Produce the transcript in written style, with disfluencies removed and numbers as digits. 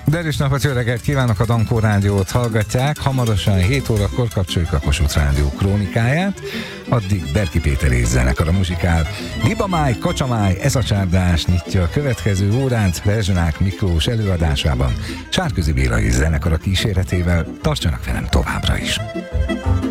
Derűs napot, jó reggelt kívánok, a Dankó Rádiót hallgatják. Hamarosan 7 órakor kapcsoljuk a Kossuth Rádió krónikáját. Addig Berki Péter és zenekar a muzsikál. Libamáj, Kacsamáj, ez a csárdás nyitja a következő órát Rezsonák Miklós előadásában. Sárközi Béla és zenekar a kíséretével. Tartsanak velem továbbra is!